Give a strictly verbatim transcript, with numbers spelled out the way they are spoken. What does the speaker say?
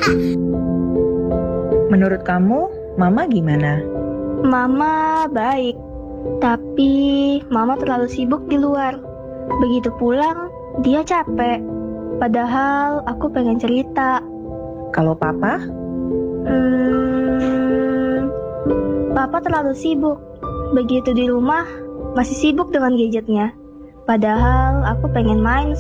Menurut kamu, Mama gimana? Mama baik, tapi Mama terlalu sibuk di luar. Begitu pulang, dia capek. Padahal aku pengen cerita. Kalau Papa? Hmm, Papa terlalu sibuk. Begitu di rumah, masih sibuk dengan gadgetnya. Padahal aku pengen main